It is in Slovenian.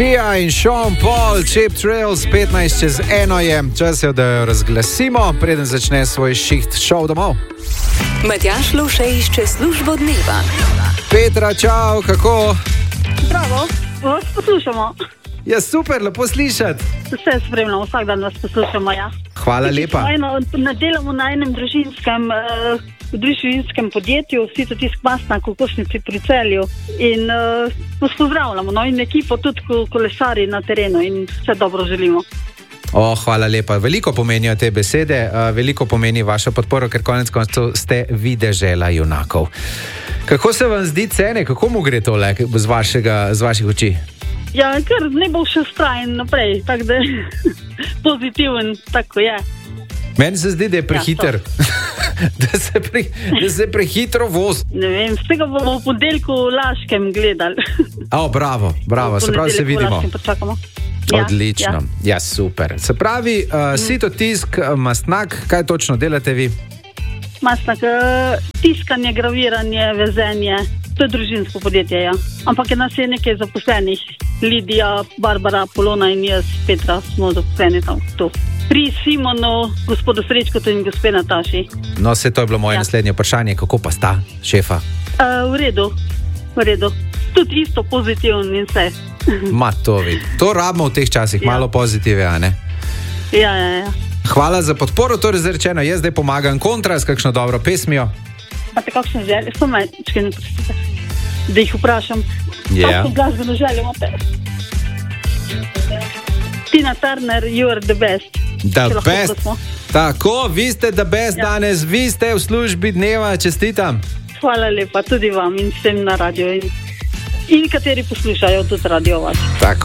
Sia in Sean Paul, Cheap Thrills, 15:01 je. Čas je, da jo razglasimo, preden začne svoj šiht šov domov. Matjaž Lovše išče službo dneva. Petra, čau, kako? Bravo, vas poslušamo. Ja, super, lepo slišati. Vse spremljamo, vsak dan vas poslušamo, ja. Hvala lepa. Delamo na enem družinskem podjetju, Sito tisk Masna, Kokošnici pri Celju. In vas pozdravljamo, no, in ekipo tudi kolesari na terenu in vse dobro želimo. Hvala lepa. Veliko pomenijo te besede, veliko pomeni vaša podpora, ker konec koncev ste vi dežela junakov. Kako se vam zdi cene, kako mu gre tole z vaših oči? Ja, ker ne bo še vztrajen naprej, tako da je pozitiven, tako je. Meni se zdi, da je prehiter. Da se prehitro vozi. Ne vem, z tega bomo v ponedeljku v Laškem gledali. Bravo, se pravi, se vidimo. Odlično, ja, super. Se pravi, Sito tisk Mastnak, kaj točno delate vi? Mastnak, tiskanje, graviranje, vezenje, to je družinsko podjetje, ja. Ampak nas je nekaj zaposlenih. Lidija, Barbara, Polona in jaz, Petra, smo zaposleni tam tu. Pri Simonu, gospodu Srečkotu in gospe Nataši. No, se to je bilo moje naslednje vprašanje, kako pa sta, šefa? V redu. Tudi isto pozitivno in vse. To vidi. To rabimo v teh časih, malo pozitive, a ne? Ja. Hvala za podporo, to je izrečeno. Jaz zdaj pomagam kontra s kakšno dobro pesmijo. Imate kakšno željo? Da jih vprašam. Kakšno glasbeno željo imate? Tina Turner, you are the best. The best. Tako, vi ste the best danes, vi ste v službi dneva, čestitam. Hvala lepa, tudi vam in vsem na radio in kateri poslušajo tudi radio vas. Tako.